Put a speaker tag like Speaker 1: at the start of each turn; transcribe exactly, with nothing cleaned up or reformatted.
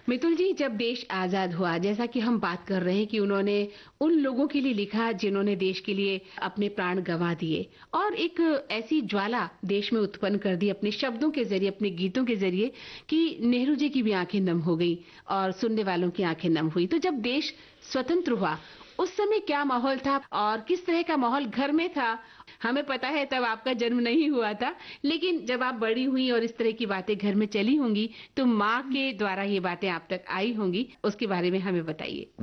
Speaker 1: मितुल जी, जब देश आजाद हुआ, जैसा कि हम बात कर रहे हैं कि उन्होंने उन लोगों के लिए लिखा जिन्होंने देश के लिए अपने प्राण गंवा दिए और एक ऐसी ज्वाला देश में उत्पन्न कर दी अपने शब्दों के जरिए, अपने गीतों के जरिए कि नेहरू जी की भी आंखें नम हो गई और सुनने वालों की आंखें नम हुई। तो जब देश स्वतंत्र हुआ उस समय क्या माहौल था और किस तरह का माहौल घर में था? हमें पता है तब आपका जन्म नहीं हुआ था, लेकिन जब आप बड़ी हुई और इस तरह की बातें घर में चली होंगी तो माँ के द्वारा ये बातें आप तक आई होंगी, उसके बारे में हमें बताइए।